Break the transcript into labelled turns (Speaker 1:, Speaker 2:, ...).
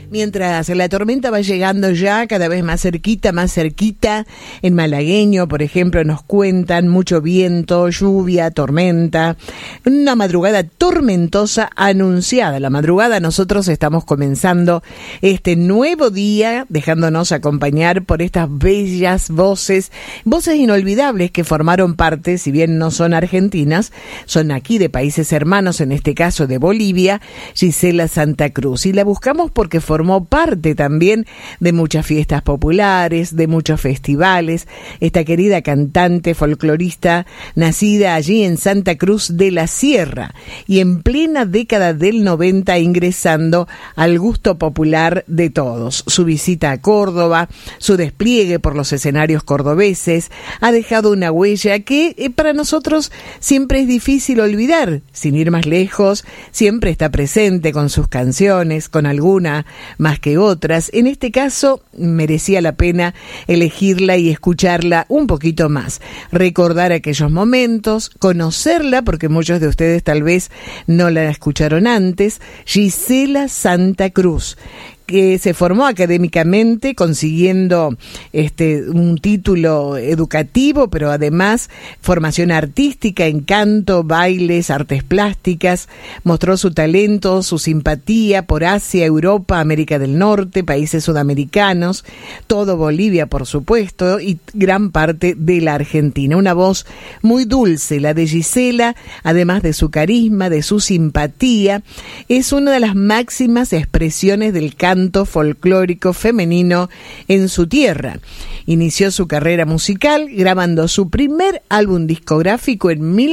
Speaker 1: Mientras la tormenta va llegando ya cada vez más cerquita, en malagueño, por ejemplo, nos cuentan mucho viento, lluvia, tormenta, una madrugada tormentosa anunciada. La madrugada nosotros estamos comenzando este nuevo día, dejándonos acompañar por estas bellas voces inolvidables que formaron parte, si bien no son argentinas, son aquí de países hermanos, en este caso de Bolivia, Gisela Santa Cruz. Y la buscamos porque formó parte también de muchas fiestas populares, de muchos festivales. Esta querida cantante folclorista, nacida allí en Santa Cruz de la Sierra y en plena década del 90 ingresando al gusto popular de todos. Su visita a Córdoba, su despliegue por los escenarios cordobeses, ha dejado una huella que para nosotros siempre es difícil olvidar. Sin ir más lejos, siempre está presente con sus canciones, con alguna más que otras. En este caso, merecía la pena elegirla y escucharla un poquito más. Recordar aquellos momentos, conocerla, porque muchos de ustedes tal vez no la escucharon antes. Gisela Santa Cruz, que se formó académicamente consiguiendo un título educativo, pero además formación artística en canto, bailes, artes plásticas. Mostró su talento, su simpatía por Asia, Europa, América del Norte, países sudamericanos, todo Bolivia, por supuesto, y gran parte de la Argentina. Una voz muy dulce, la de Gisela, además de su carisma, de su simpatía, es una de las máximas expresiones del canto folclórico femenino en su tierra. Inició su carrera musical grabando su primer álbum discográfico en